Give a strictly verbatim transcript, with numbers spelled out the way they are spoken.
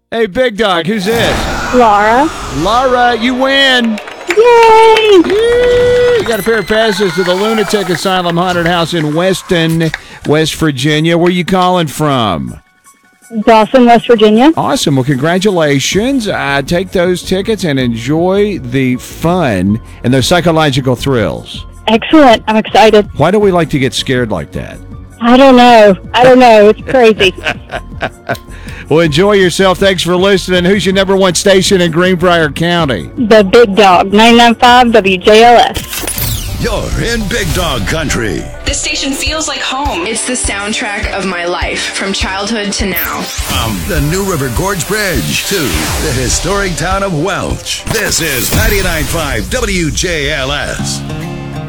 Hey, Big Dog, who's this? Laura. Laura, you win. Yay! Yay! You got a pair of passes to the Lunatic Asylum Haunted House in Weston, West Virginia. Where are you calling from? Dawson, West Virginia. Awesome. Well, congratulations. Uh, take those tickets and enjoy the fun and those psychological thrills. Excellent. I'm excited. Why do we like to get scared like that? I don't know. I don't know. It's crazy. Well, enjoy yourself. Thanks for listening. Who's your number one station in Greenbrier County? The Big Dog, ninety-nine point five W J L S. You're in Big Dog Country. This station feels like home. It's the soundtrack of my life, from childhood to now. From the New River Gorge Bridge to the historic town of Welch, this is ninety-nine point five W J L S.